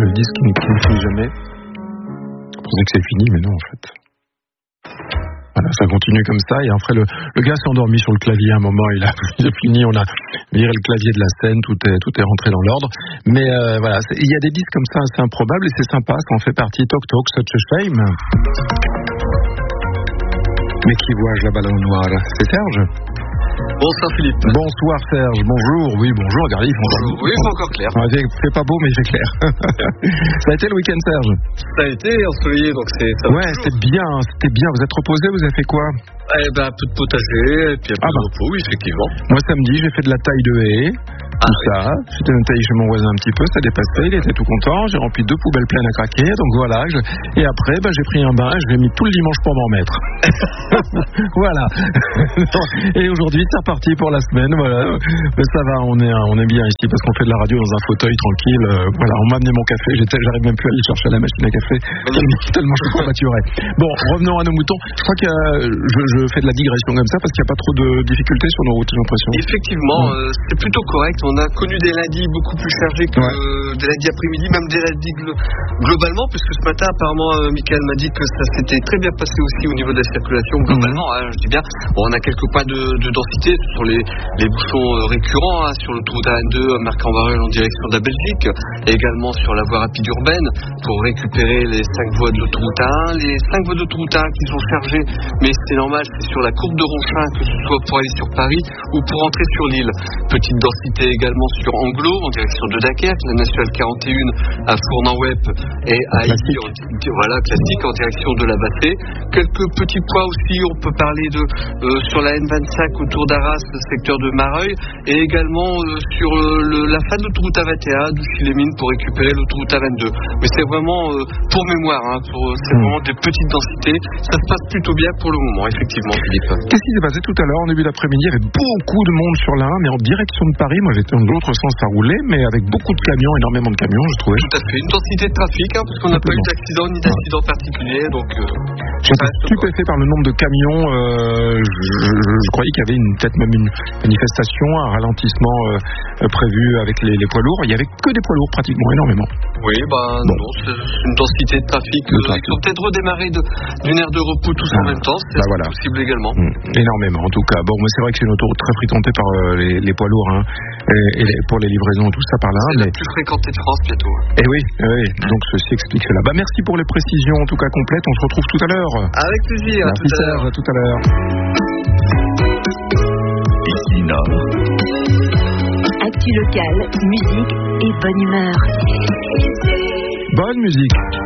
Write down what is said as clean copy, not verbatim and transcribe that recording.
le disque qui ne finit jamais. Je pensais que c'est fini, mais non en fait. Voilà, ça continue comme ça, et après le gars s'est endormi sur le clavier à un moment, il a fini, on a viré le clavier de la scène, tout est rentré dans l'ordre. Mais voilà, il y a des disques comme ça assez improbables, et c'est sympa, ça en fait partie. Talk Talk, Such a Shame. Mais qui vois-je là-bas dans le noir là? C'est Serge? Bonsoir Philippe. Bonsoir Serge, bonjour. Oui, bonjour, regardez, il fait encore clair. Il fait pas beau, mais il fait clair. Ça a été le week-end, Serge? Ça a été ensoleillé, donc ça. Ouais, c'était bien. Vous êtes reposé, vous avez fait quoi? Eh ben, un peu de potager, et puis un peu de repos, oui, effectivement. Moi, samedi, j'ai fait de la taille de haies. Tout ça. C'était une taille chez mon voisin un petit peu, ça dépassait, il était tout content. J'ai rempli 2 poubelles pleines à craquer, donc voilà. Et après, j'ai pris un bain, je l'ai mis tout le dimanche pour m'en remettre. Voilà. Et aujourd'hui, c'est reparti pour la semaine, voilà. Mais ça va, on est bien ici parce qu'on fait de la radio dans un fauteuil tranquille. Voilà, on m'a amené mon café, j'arrive même plus à aller chercher à la machine à café, tellement je suis courbaturé. Bon, revenons à nos moutons. Je crois que je fais de la digression comme ça parce qu'il n'y a pas trop de difficultés sur nos routes, j'ai l'impression. Effectivement, c'est plutôt correct. On a connu des lundis beaucoup plus chargés que des lundis après-midi, même des lundis globalement, puisque ce matin, apparemment, Michael m'a dit que ça s'était très bien passé aussi au niveau de la circulation, globalement, je dis bien. Bon, on a quelques points de densité sur les bouchons récurrents, sur l'autoroute A22, Marc-en-Barœul en direction de la Belgique, et également sur la voie rapide urbaine, pour récupérer les 5 voies de l'autoroute A1. Les 5 voies d'autoroute A1 qui sont chargées, mais c'est normal, c'est sur la courbe de Ronchin, que ce soit pour aller sur Paris ou pour entrer sur l'île. Petite densité également sur Anglo en direction de Dunkerque, la nationale 41 à Fournan-Wep et à Ivy, classique en direction de la Bassée. Quelques petits points aussi, on peut parler de sur la N25 autour d'Arras, secteur de Mareuil, et également sur la fin de l'autoroute A21 d'Ouchy-les-Mines pour récupérer l'autoroute A22. Mais c'est vraiment pour mémoire, c'est vraiment des petites densités. Ça se passe plutôt bien pour le moment, effectivement, Philippe. Qu'est-ce qui s'est passé tout à l'heure en début d'après-midi? Il y avait beaucoup de monde sur l'A1, mais en direction de Paris. Moi, j'étais dans l'autre sens à rouler, mais avec beaucoup de camions, énormément de camions, je trouvais. Tout à fait. Une densité de trafic, parce qu'on n'a pas eu d'accident ni d'incident particulier. Donc, j'étais stupéfait par le nombre de camions. Je croyais qu'il y avait peut-être même une manifestation, un ralentissement prévu avec les poids lourds. Il n'y avait que des poids lourds, pratiquement, énormément. Oui, non, c'est une densité de trafic. Ils ont peut-être redémarré d'une aire de repos tous en même temps. C'est possible également. Énormément, en tout cas. Bon, mais c'est vrai que c'est une autoroute très fréquentée par les poids lourds, et pour les livraisons et tout ça par là. C'est la plus fréquentée de France bientôt. Et oui, donc ceci explique cela. Merci pour les précisions, en tout cas complètes. On se retrouve tout à l'heure. Avec plaisir. Merci Serge, à tout à l'heure. Ici Nord. Actu locale, musique et bonne humeur. Bonne musique.